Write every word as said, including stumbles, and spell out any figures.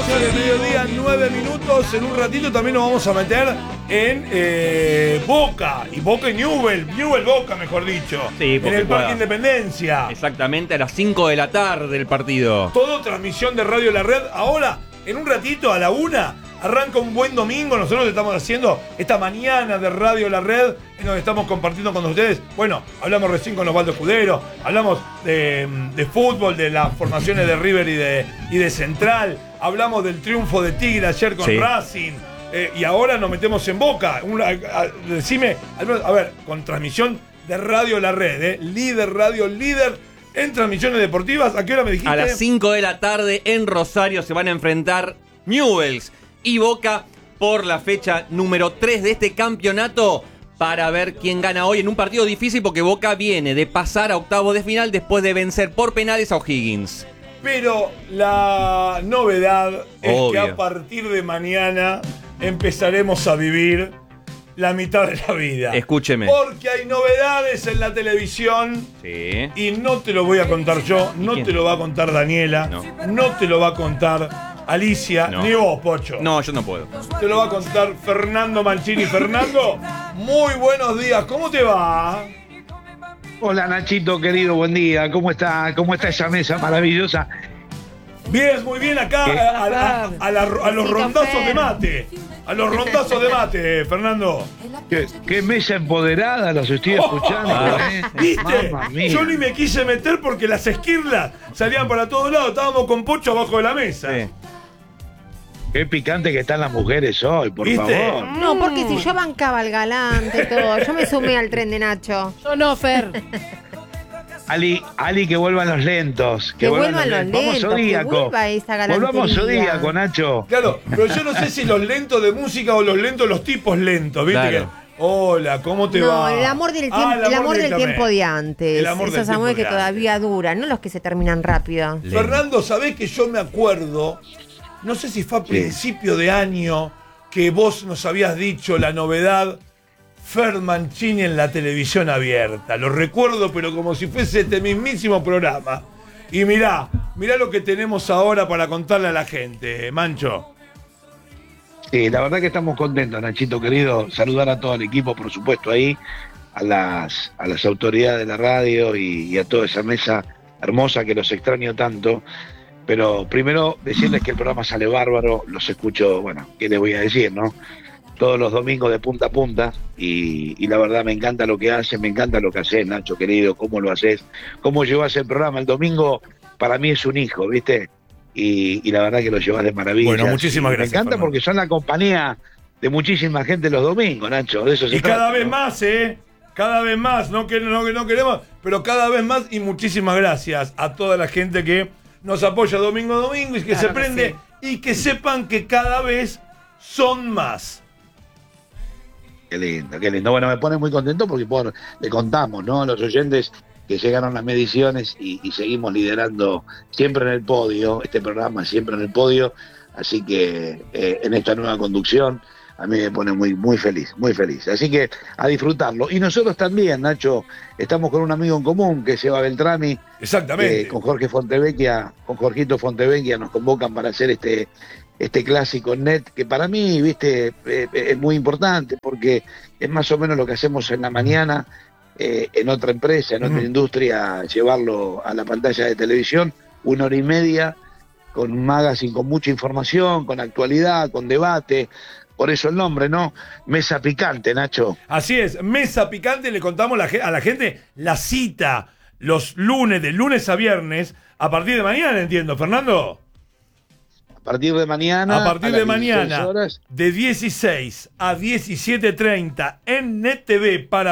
doce del mediodía, nueve minutos. En un ratito también nos vamos a meter en eh, Boca. Y Boca y Newell. Newell Boca, mejor dicho. Sí, en el pueda. Parque Independencia. Exactamente, a las cinco de la tarde el partido. Todo transmisión de Radio La Red. Ahora, en un ratito, a la una, arranca un buen domingo. Nosotros estamos haciendo esta mañana de Radio La Red, en donde estamos compartiendo con ustedes. Bueno, hablamos recién con Osvaldo Escudero, hablamos de, de fútbol, de las formaciones de River y de, y de Central, hablamos del triunfo de Tigre ayer con sí. Racing, eh, y ahora nos metemos en Boca. Una, a, a, decime, a ver, con transmisión de Radio La Red, eh, líder, radio líder en transmisiones deportivas. ¿A qué hora me dijiste? A las cinco de la tarde en Rosario se van a enfrentar Newell's y Boca por la fecha número tres de este campeonato, para ver quién gana hoy en un partido difícil, porque Boca viene de pasar a octavos de final después de vencer por penales a O'Higgins. Pero la novedad es Obvio. que a partir de mañana empezaremos a vivir la mitad de la vida. Escúcheme. Porque hay novedades en la televisión. Sí. Y no te lo voy a contar yo, no quién? te lo va a contar Daniela, No. no te lo va a contar Alicia, No. ni vos, Pocho. No, yo no puedo. Te lo va a contar Fernando Mancini. Fernando, muy buenos días, ¿cómo te va? Hola Nachito, querido, buen día. ¿Cómo está, cómo está esa mesa maravillosa? Bien, muy bien acá, ¿Qué? a, a la- a la- a los rondazos de mate. A los rondazos de mate, Fernando. ¿Qué, qué mesa empoderada los estoy escuchando? Ah. ¿eh? ¿Viste? Mamma mía. Yo ni me quise meter porque las esquirlas salían para todos lados. Estábamos con Pocho abajo de la mesa. Sí. Qué picante que están las mujeres hoy, por ¿Viste? favor. No, porque si yo bancaba el galante y todo, yo me sumé al tren de Nacho. Yo no, Fer. Ali, Ali, que vuelvan los lentos. Que, Que vuelvan los Vamos lentos, que Zodíaco. vuelva esa galantería. Volvamos Zodíaco, Nacho. Claro, pero yo no sé si los lentos de música o los lentos, los tipos lentos, ¿viste? Claro. Que, hola, ¿cómo te No, va? el amor del, tiempo, Ah, el amor del directamente. tiempo de antes. El amor del Esos amores que tiempo de todavía antes. duran, no los que se terminan rápido. Fernando, ¿sabés que yo me acuerdo? No sé si fue a principio de año que vos nos habías dicho la novedad Fer Mancini en la televisión abierta. Lo recuerdo, pero como si fuese este mismísimo programa. Y mirá, mirá lo que tenemos ahora para contarle a la gente, Mancho. Sí, la verdad que estamos contentos, Nachito, querido. Saludar a todo el equipo, por supuesto, ahí, a las, a las autoridades de la radio y, y a toda esa mesa hermosa que los extraño tanto. Pero primero decirles que el programa sale bárbaro, los escucho, bueno, ¿qué les voy a decir, no? Todos los domingos de punta a punta, y, y la verdad me encanta lo que haces, me encanta lo que haces, Nacho, querido, cómo lo haces, cómo llevas el programa. El domingo para mí es un hijo, ¿viste? Y, y la verdad que lo llevas de maravilla. Bueno, muchísimas Y gracias, Me encanta Fernando. porque son la compañía de muchísima gente los domingos, Nacho, de eso se Y trata, cada vez ¿no? más, ¿eh? Cada vez más, no que no, que no queremos, pero cada vez más. Y muchísimas gracias a toda la gente que nos apoya domingo a domingo y que Claro se que prende, y que sepan que cada vez son más. Qué lindo, qué lindo. Bueno, me pone muy contento porque por, le contamos, ¿no? A los oyentes que llegaron las mediciones y, y seguimos liderando siempre en el podio, este programa siempre en el podio. Así que eh, en esta nueva conducción a mí me pone muy, muy feliz, muy feliz. Así que a disfrutarlo. Y nosotros también, Nacho, estamos con un amigo en común que es Seba Beltrami. Exactamente. Eh, con Jorge Fontevecchia, con Jorgito Fontevecchia nos convocan para hacer este este clásico net, que para mí, viste, eh, es muy importante porque es más o menos lo que hacemos en la mañana, eh, en otra empresa, en otra Mm. industria, llevarlo a la pantalla de televisión, una hora y media, con un magazine con mucha información, con actualidad, con debate. Por eso el nombre, ¿no? Mesa Picante, Nacho. Así es, Mesa Picante, le contamos la ge- a la gente la cita los lunes, de lunes a viernes, a partir de mañana, entiendo, Fernando. A partir de mañana. A partir a de las dieciséis mañana, horas. de dieciséis a diecisiete treinta en NetTV para